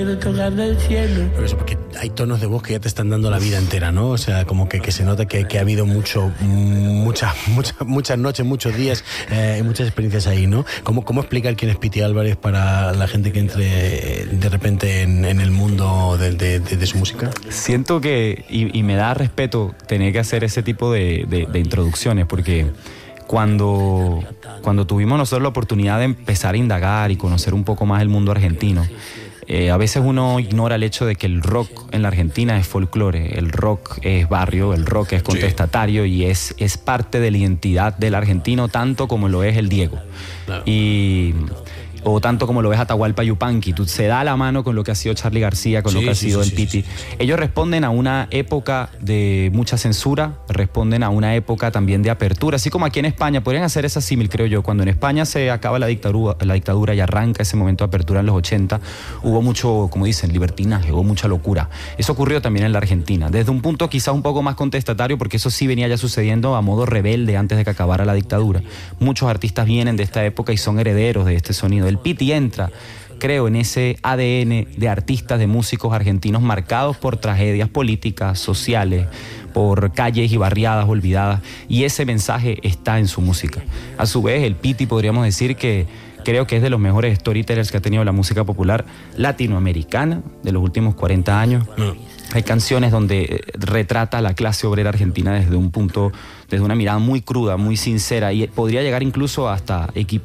Tocando el cielo. Pero eso porque hay tonos de voz que ya te están dando la vida entera, ¿no? O sea, como que se nota que ha habido muchas noches, muchos días y muchas experiencias ahí, ¿no? ¿Cómo explicar quién es Piti Álvarez para la gente que entre de repente en el mundo de su música? Siento que, y me da respeto tener que hacer ese tipo de introducciones, porque cuando tuvimos nosotros la oportunidad de empezar a indagar y conocer un poco más el mundo argentino, a veces uno ignora el hecho de que el rock en la Argentina es folclore, el rock es barrio, el rock es contestatario, y es parte de la identidad del argentino, tanto como lo es el Diego. Claro. O tanto como lo ves Atahualpa Yupanqui. Se da la mano con lo que ha sido Charly García, con lo que ha sido el Piti. Ellos responden a una época de mucha censura, responden a una época también de apertura, así como aquí en España. Podrían hacer esa símil, creo yo. Cuando en España se acaba la dictadura y arranca ese momento de apertura en los 80, hubo mucho, como dicen, libertinaje, hubo mucha locura. Eso ocurrió también en la Argentina, desde un punto quizás un poco más contestatario, porque eso sí venía ya sucediendo a modo rebelde antes de que acabara la dictadura. Muchos artistas vienen de esta época y son herederos de este sonido. El Piti entra, creo, en ese ADN de artistas, de músicos argentinos marcados por tragedias políticas, sociales, por calles y barriadas olvidadas, y ese mensaje está en su música. A su vez, el Piti, podríamos decir que creo que es de los mejores storytellers que ha tenido la música popular latinoamericana de los últimos 40 años. Hay canciones donde retrata a la clase obrera argentina desde una mirada muy cruda, muy sincera, y podría llegar incluso hasta